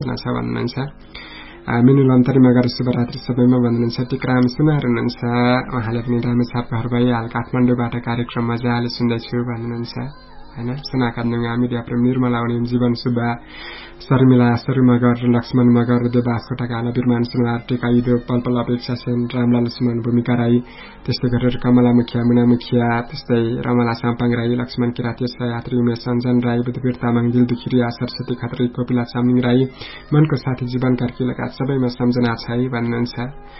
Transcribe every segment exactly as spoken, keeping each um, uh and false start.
सम्झना छ भन्नुहुन्छ। मिनु लन्तरी मगर शुभरात्रि सबैमा भन्नुहुन्छ। टिकराम सुनार हुनुहुन्छ, उहाँले पनि रामेछाप घर भई हाल काठमाडौँबाट कार्यक्रम मजाले सुन्दैछु भन्नुहुन्छ हैन। सुनाका नुगा मिडिया प्रेम निर्मला उनी जीवन सुब्बा शर्मिला सरू मगर लक्ष्मण मगर देवास कोटाकाला बिरमान सुनार टेका इदो पलपल अपेक्षा सेन रामलाल सुमन भूमिका राई त्यस्तै गरेर कमला मुखिया मुना मुखिया त्यस्तै रमला साम्पाङ राई लक्ष्मण किराती यात्री उमेश सञ्जन राई बुद्धवीर तामाङ दिल दुखिरिया सरस्वती खत्री कोपिला चामलिङ राई मनको साथी जीवन कार्की लगायत सबैमा सम्झना छ है भन्नुहुन्छ।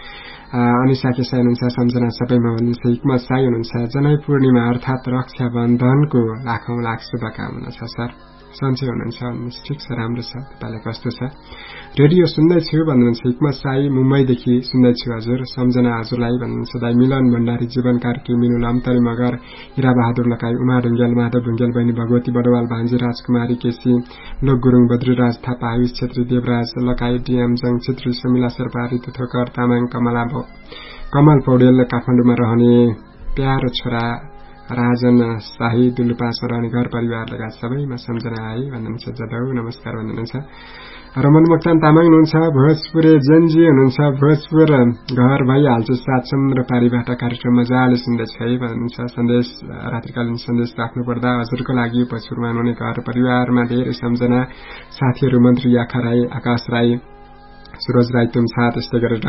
अनिसा केसाई हुनुहुन्छ सम्झना सबैमा भन्नुहुन्छ। हिक्मत साई हुनुहुन्छ जनै पूर्णिमा अर्थात रक्षाबन्धनको लाखौं लाख शुभकामना छ सर। सन्चै हुनुहुन्छ भन्नुहुन्छ। ठिक छ, राम्रो छ। तपाईँलाई कस्तो छ? रेडियो सुन्दैछु भन्नुहुन्छ। हिक्मत साई मुम्बईदेखि सुन्दैछु हजुर, सम्झना हजुरलाई भन्नुहुन्छ। दाई मिलन भण्डारी जीवन कार्की मिनु लम्तरी मगर हिरा बहादुर लकाई उमा ढुङ्गेल माधव ढुङ्गेल बहिनी भगवती बडवाल भान्जी राजकुमारी केसी लोक गुरुङ बद्रीराज थापा आयुष छेत्री देवराज लकाई डीएम जङ छेत्री समिला शेर्पा ऋतु थोकर तामाङ कमला कमल पौडेल काठमाडौँमा रहने प्यारो छोरा राजन शाही दुलुपा सरनी घर परिवार लगायत सबैमा सम्झना आए भन्नुहुन्छ। जदौ नमस्कार भन्नुहुन्छ। रमन मोक्तान तामाङ हुनुहुन्छ। भोजपुरे जेनजी हुनुहुन्छ। भोजपुर घर भइहाल्छ सात समुद्र पारीबाट कार्यक्रम मजाले सुन्दैछ है भन्नुहुन्छ। सन्देश रात्रिकालीन सन्देश राख्नु पर्दा हजुरको लागि पछुरमा हुने घर परिवारमा धेरै सम्झना। साथीहरू मन्त्री याखा राई आकाश राई सुरज राई तुमछा त्यस्तै गरेर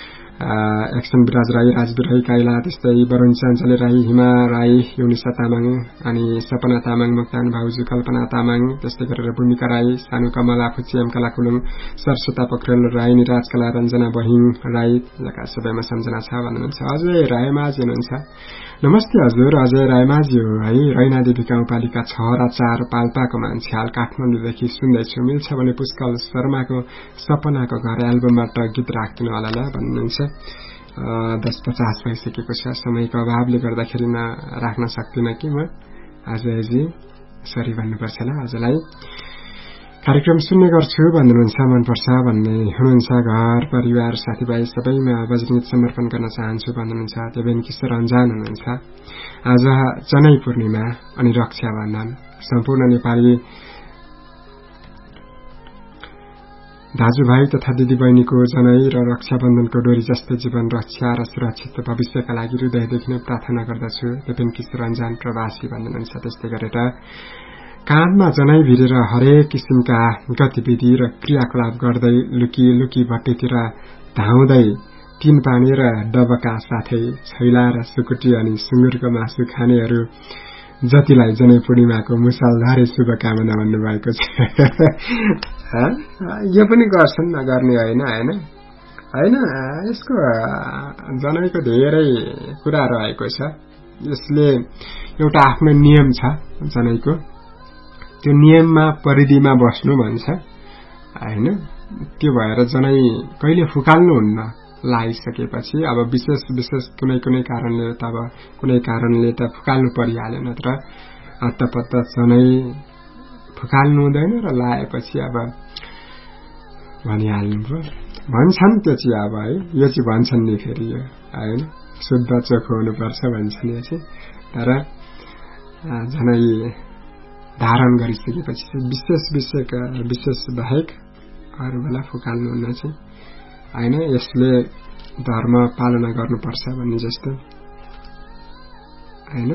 एक्सन विराज राई राजवीर राई काइला त्यस्तै वरुण चाञ्चले राई हिमा राई युनिसा तामाङ अनि सपना तामाङ मुक्तान भाउजू कल्पना तामाङ त्यस्तै गरेर भूमिका राई सानु कमला फुचिएम कला कुलुङ सरस्वता पोखरेल राई निराज कला रञ्जना बहिङ राई लगायत सबैमा सम्झना छ भन्नुहुन्छ। अजय रायमाझी हुनुहुन्छ। नमस्ते हजुर, अजय रायमाझी हो है। रैना देवी गाउँपालिका छ र चार पाल्पाको मान्छे हाल काठमाडौँदेखि सुन्दैछु। मिल्छ भने पुष्कल शर्माको सपनाको घर एल्बमबाट गीत राखिदिनु होला ल भन्नुहुन्छ। दस पचास भइसकेको छ, समयको अभावले गर्दाखेरि न राख्न सक्दिनँ कि म अजयजी, सरी भन्नुपर्छ ल। हजुरलाई कार्यक्रम सुन्ने गर्छु भन्नुहुन्छ, मनपर्छ भन्ने हुनुहुन्छ। घर परिवार साथीभाइ सबैमा वज्रगीत समर्पण गर्न चाहन्छु भन्नुहुन्छ। देवेन किशोर अन्जान हुनुहुन्छ। आज जनै पूर्णिमा अनि रक्षाबन्धन सम्पूर्ण नेपाली दाजुभाइ तथा दिदीबहिनीको जनै र रक्षाबन्धनको डोरी जस्तै जीवन रक्षा र सुरक्षित भविष्यका लागि हृदयदेखि नै प्रार्थना गर्दछु। देवेन किशोर अन्जान प्रवासी भन्नुहुन्छ। त्यस्तै गरेर काँधमा जनै भिरेर हरेक किसिमका गतिविधि र क्रियाकलाप गर्दै लुकी लुकी भट्टीतिर धाउँदै तीन पानी र डबका साथै छैला र सुकुटी अनि सुँगुरको मासु खानेहरू जतिलाई जनै पूर्णिमाको मुसलधारे शुभकामना भन्नुभएको छ। यो पनि गर्छन्, नगर्ने होइन होइन होइन यसको जनैको धेरै कुरा रहेको छ। यसले एउटा आफ्नो नियम छ जनैको, त्यो नियममा परिधिमा बस्नु भन्छ होइन। त्यो भएर जनै कहिले फुकाल्नुहुन्न लगाइसकेपछि। अब विशेष विशेष कुनै कुनै कारणले त अब कुनै कारणले त फुकाल्नु परिहाल्यो, नत्र हत्तपत्त जनै फुकाल्नु हुँदैन र लाएपछि अब भनिहाल्नु पो भन्छन्। त्यो चाहिँ अब है यो चाहिँ भन्छन् नि फेरि यो होइन, शुद्ध चोखो हुनुपर्छ भन्छन् यो चाहिँ। तर जनै धारण गरिसकेपछि विशेष विशेष विशेष बाहेक अरू बेला फुकाल्नुहुन्न चाहिँ होइन। यसले धर्म पालना गर्नुपर्छ भन्ने जस्तो होइन,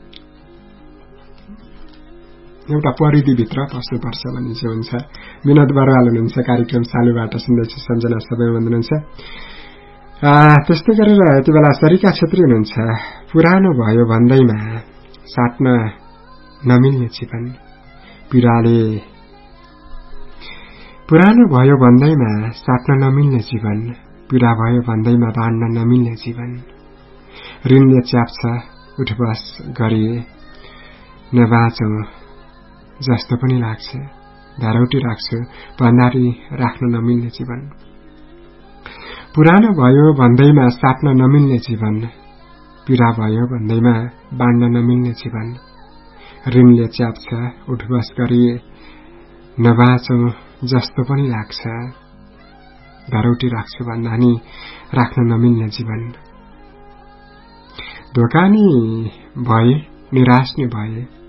एउटा परिधिभित्र बस्नुपर्छ भन्ने चाहिँ हुन्छ। विनोद बराल हुनुहुन्छ। कार्यक्रम सालुबाट सुन्दैछु, सम्झना सबै भन्नुहुन्छ। त्यस्तै गरेर यति बेला सरिका छेत्री हुनुहुन्छ। पुरानो भयो भन्दैमा साट्न नमिल्ने जीवन पीडाले पुरानो भयो भन्दैमा साट्न नमिल्ने जीवन पीडा भयो भन्दैमा बाँड्न नमिल्ने जीवन ऋणले च्याप्छ उठबस गरे नबाँचौ जस्तो पनि लाग्छ धारौटी राख्छु भन्दारी राख्न नमिल्ने जीवन पुरानो भयो भन्दैमा साट्न नमिल्ने जीवन पीडा भयो भन्दैमा बाँड्न नमिल्ने जीवन ऋणले च्याप्छ उठबस गरी नबाँचौ जस्तो पनि लाग्छ धरौटी राख्छु भन्दा नि राख्न नमिल्ने जीवन धोकानी भए निराश नै भए